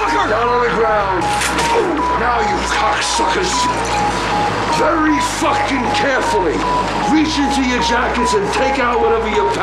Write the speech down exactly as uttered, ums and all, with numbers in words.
motherfucker! Down on the ground. Now, you cocksuckers. Very fucking carefully. Reach into your jackets and take out whatever you